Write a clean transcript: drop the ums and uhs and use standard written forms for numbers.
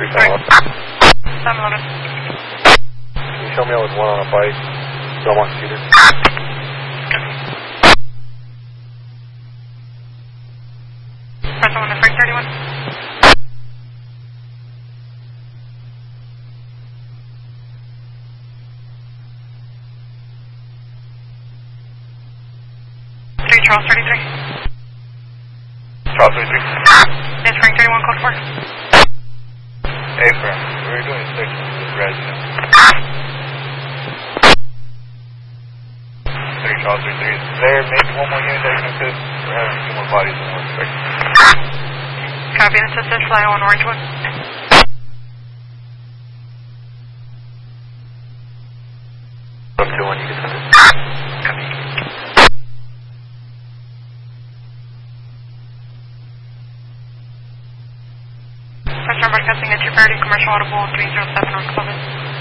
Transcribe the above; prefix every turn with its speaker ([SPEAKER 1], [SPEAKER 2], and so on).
[SPEAKER 1] 711.
[SPEAKER 2] Can you show me I was one on a bike, Belmont Cedar?
[SPEAKER 1] Press 1 to Frank 31. Charles 33.
[SPEAKER 2] Charles 33.
[SPEAKER 1] It's Frank 31, code 4.
[SPEAKER 2] Hey, Frank. We were doing inspection of this resident. 3 Charles 33. Is there maybe one more unit that you can assist? We're having 2 more bodies than we're expecting.
[SPEAKER 1] Copy and assistance, fly on Orangewood.
[SPEAKER 2] Up to 1, you can send it.
[SPEAKER 1] Copy. Pressure broadcasting at your priority commercial audible 307 on Columbus.